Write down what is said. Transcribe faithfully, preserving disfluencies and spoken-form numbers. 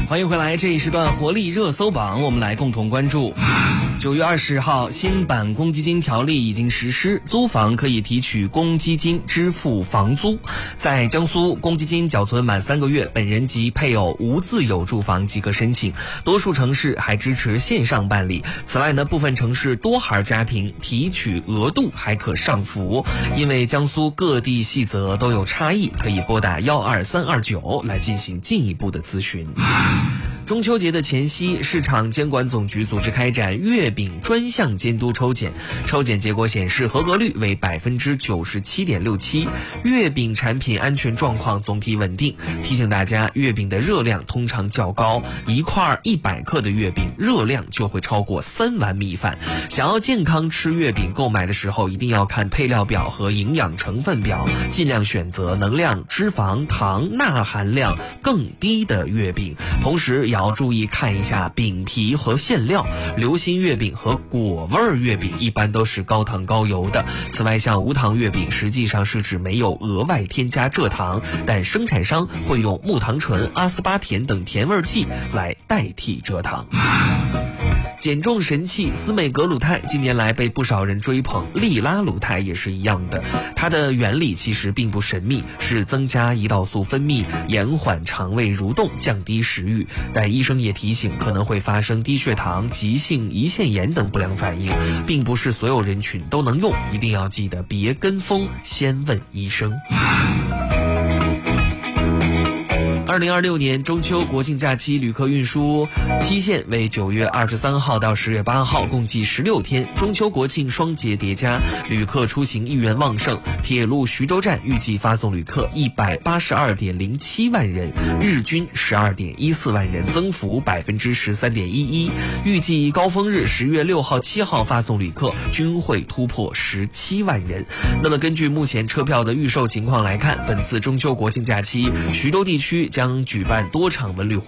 欢迎回来，这一时段活力热搜榜，我们来共同关注。九月二十号，新版公积金条例已经实施，租房可以提取公积金支付房租。在江苏，公积金缴存满三个月，本人及配偶无自有住房即可申请。多数城市还支持线上办理。此外呢，部分城市多孩家庭提取额度还可上浮。因为江苏各地细则都有差异，可以拨打幺二三二九来进行进一步的咨询。中秋节的前夕，市场监管总局组织开展月饼专项监督抽检，抽检结果显示合格率为百分之九十七点六七，月饼产品安全状况总体稳定。提醒大家，月饼的热量通常较高，一块一百克的月饼热量就会超过三碗米饭。想要健康吃月饼，购买的时候一定要看配料表和营养成分表，尽量选择能量、脂肪、糖、钠含量更低的月饼，同时也要注意看一下饼皮和馅料。流心月饼和果味月饼一般都是高糖高油的。此外，像无糖月饼实际上是指没有额外添加蔗糖，但生产商会用木糖醇、阿斯巴甜等甜味剂来代替蔗糖。减重神器司美格鲁肽近年来被不少人追捧，利拉鲁肽也是一样的。它的原理其实并不神秘，是增加胰岛素分泌，延缓肠胃蠕动，降低食欲。但医生也提醒，可能会发生低血糖、急性胰腺炎等不良反应，并不是所有人群都能用，一定要记得别跟风，先问医生。二零二六年中秋国庆假期旅客运输期限为九月二十三号到十月八号，共计十六天。中秋国庆双节叠加，旅客出行意愿旺盛。铁路徐州站预计发送旅客一百八十二点零七万人，日均十二点一四万人，增幅百分之十三点一一。预计高峰日十月六号、七号发送旅客均会突破十七万人。那么根据目前车票的预售情况来看，本次中秋国庆假期，徐州地区将举办多场文旅活动。